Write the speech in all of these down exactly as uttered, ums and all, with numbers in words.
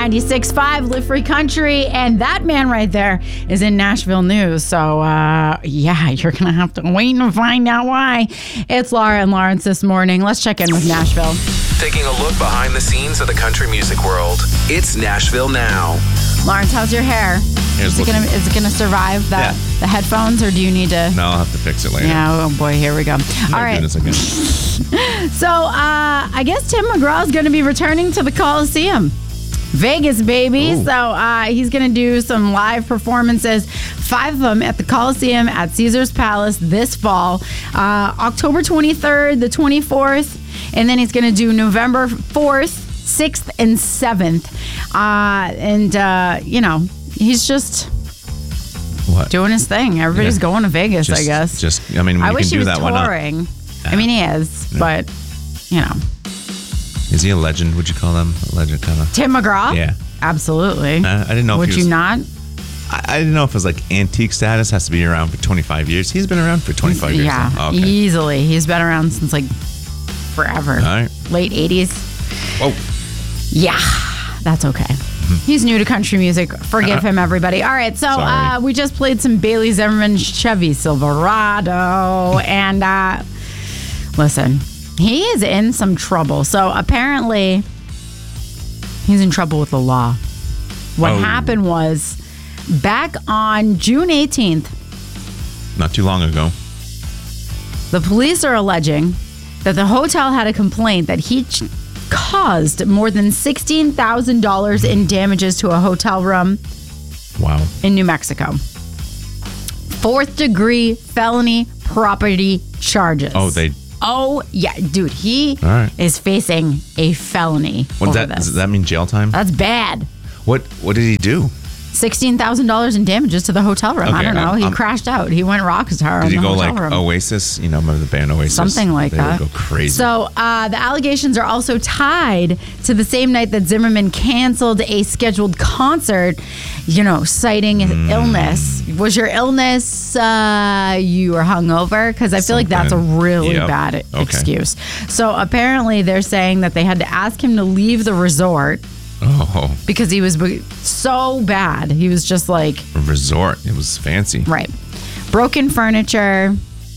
ninety-six point five, Live Free Country. And that man right there is in Nashville news. So, uh, yeah, you're going to have to wait and find out why. It's Laura and Lawrence this morning. Let's check in with Nashville. Taking a look behind the scenes of the country music world. It's Nashville Now. Lawrence, how's your hair? Is it, gonna, is it gonna survive that, yeah. the headphones, or do you need to? No, I'll have to fix it later. Yeah, oh boy, here we go. I'm All right. So, uh, I guess Tim McGraw is going to be returning to the Coliseum. Vegas, baby. Ooh. So uh, he's going to do some live performances, five of them at the Coliseum at Caesars Palace this fall, uh, October twenty-third, the twenty-fourth, and then he's going to do November fourth, sixth, and seventh. Uh, and, uh, you know, he's just what? doing his thing. Everybody's yeah. going to Vegas, just, I guess. Just, I mean, when I you wish can he do was that, touring. why not? I mean, he is, yeah. but, you know. Is he a legend? Would you call him a legend, kind of? Tim McGraw? Yeah. Absolutely. Uh, I didn't know Would if he was, you not? I, I didn't know if it was like antique status, has to be around for twenty-five years. He's been around for twenty-five years. Yeah, oh, okay. easily. He's been around since like forever. All right. Late eighties. Whoa. Yeah, that's okay. Mm-hmm. He's new to country music. Forgive him, everybody. All right, so uh, we just played some Bailey Zimmerman Chevy Silverado. and uh, listen, he is in some trouble. So apparently, he's in trouble with the law. What oh. happened was, back on June eighteenth, not too long ago, the police are alleging that the hotel had a complaint that he ch- caused more than sixteen thousand dollars in damages to a hotel room wow. in New Mexico. Fourth degree felony property charges. Oh, they... Oh, yeah, dude, he right. is facing a felony what over that, this. Does that mean jail time? That's bad. What What did he do? sixteen thousand dollars in damages to the hotel room. Okay, I don't know. I'm, he I'm, crashed out. He went rock star. Did he go hotel like room. Oasis? You know, remember the band Oasis? Something like they that. They would go crazy. So uh, the allegations are also tied to the same night that Zimmerman canceled a scheduled concert, you know, citing mm. illness. Was your illness uh, you were hungover? Because I feel Something. like that's a really yep. bad okay. excuse. So apparently they're saying that they had to ask him to leave the resort. Oh. Because he was so bad. He was just like... A resort. It was fancy. Right. Broken furniture.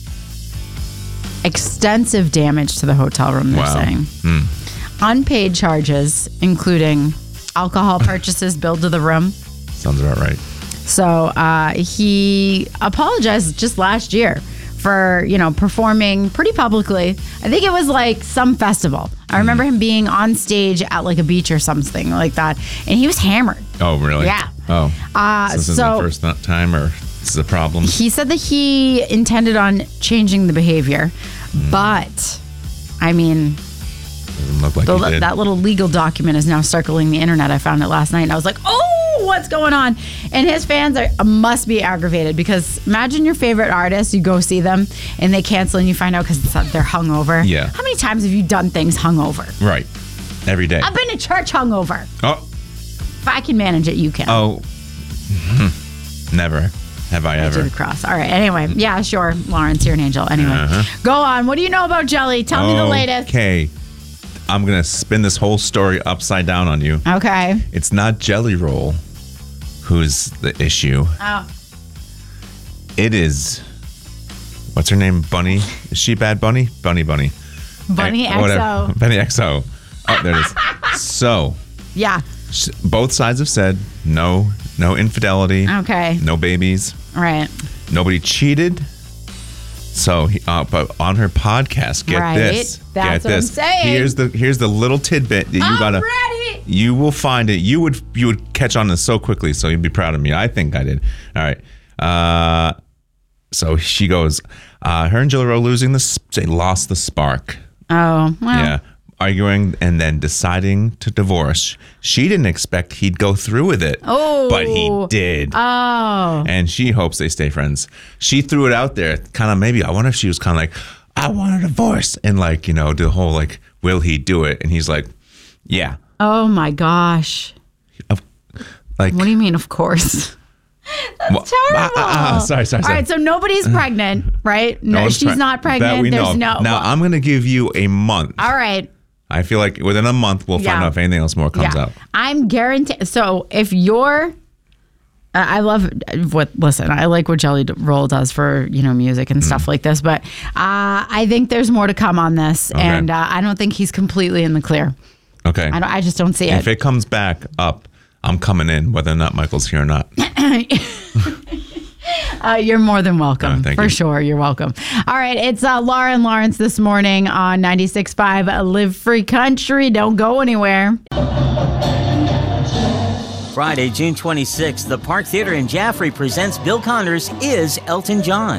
Extensive damage to the hotel room, they're wow. saying. Mm. Unpaid charges, including alcohol purchases billed to the room. Sounds about right. So uh, he apologized just last year for, you know, performing pretty publicly. I think it was like some festival. I remember him being on stage at like a beach or something like that, and he was hammered. Oh, really? Yeah. Oh. Uh, so this is so the first time, or this is a problem? He said that he intended on changing the behavior, mm. but, I mean... Doesn't look like the, he did. That little legal document is now circling the internet. I found it last night, and I was like, oh! What's going on? And his fans are must be aggravated, because imagine your favorite artist, you go see them and they cancel and you find out because they're hungover. Yeah. How many times have you done things hungover? Right. Every day. I've been to church hungover. Oh. If I can manage it, you can. Oh. Never have I ever. To the cross. All right. Anyway. Yeah, sure. Lawrence, you're an angel. Anyway. Uh-huh. Go on. What do you know about jelly? Tell me the latest. Okay. I'm going to spin this whole story upside down on you. Okay. It's not Jelly Roll who's the issue. Oh. It is, what's her name? Bunny? Is she Bad Bunny? Bunny Bunny. Bunny X X O. Bunny X O. Oh, there it is. So. Yeah. Both sides have said no, no infidelity. Okay. No babies. Right. Nobody cheated. So, uh, but on her podcast, get right. this. That's get what this. I'm saying. Here's the here's the little tidbit that you I'm gotta. ready. You will find it. You would you would catch on this so quickly. So you'd be proud of me. I think I did. All right. Uh, so she goes. Uh, her and Jill Rowe losing the. They lost the spark. Oh. Well. Yeah. Arguing and then deciding to divorce. She didn't expect he'd go through with it. Oh. But he did. Oh. And she hopes they stay friends. She threw it out there, kind of maybe, I wonder if she was kind of like, I want a divorce. And like, you know, the whole like, will he do it? And he's like, yeah. Oh my gosh. Like, what do you mean, of course? That's well, terrible. Uh, uh, sorry, sorry, sorry. All right, so nobody's pregnant, right? No, no one's she's pre- not pregnant. That we There's know. no. Now, well, I'm going to give you a month. All right. I feel like within a month we'll Yeah. find out if anything else more comes Yeah. out. I'm guaranteed. So if you're, uh, I love what. Listen, I like what Jelly Roll does for you know music and stuff like this. But uh, I think there's more to come on this, Okay. and uh, I don't think he's completely in the clear. Okay. I don't. I just don't see If it. it comes back up, I'm coming in, whether or not Michael's here or not. Uh, you're more than welcome. Oh, thank for you. sure. You're welcome. All right. It's uh, Laura and Lawrence this morning on ninety-six point five Live Free Country. Don't go anywhere. Friday, June twenty-sixth, the Park Theater in Jaffrey presents Bill Connors Is Elton John.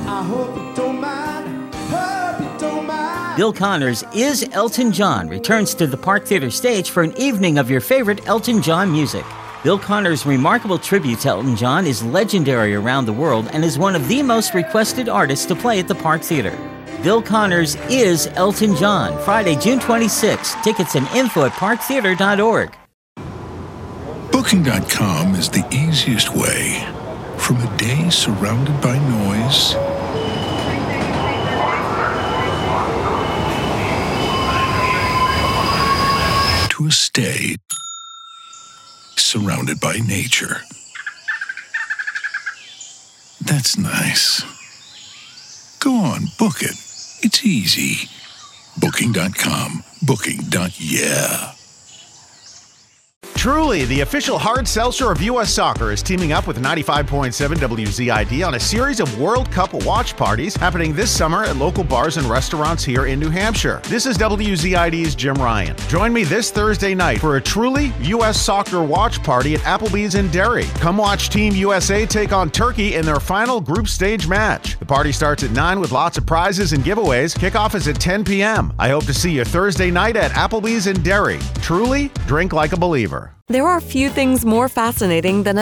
Bill Connors Is Elton John returns to the Park Theater stage for an evening of your favorite Elton John music. Bill Connors' remarkable tribute to Elton John is legendary around the world and is one of the most requested artists to play at the Park Theater. Bill Connors Is Elton John, Friday, June twenty-sixth. Tickets and info at park theater dot org. Booking dot com is the easiest way. From a day surrounded by noise to a stay surrounded by nature. That's nice. Go on, book it. It's easy. Booking dot com. Booking. Yeah. Truly, the official hard seltzer of U S Soccer is teaming up with ninety-five point seven W Z I D on a series of World Cup watch parties happening this summer at local bars and restaurants here in New Hampshire. This is W Z I D's Jim Ryan. Join me this Thursday night for a truly U S Soccer watch party at Applebee's in Derry. Come watch Team U S A take on Turkey in their final group stage match. The party starts at nine with lots of prizes and giveaways. Kickoff is at ten p.m. I hope to see you Thursday night at Applebee's in Derry. Truly, drink like a believer. There are few things more fascinating than a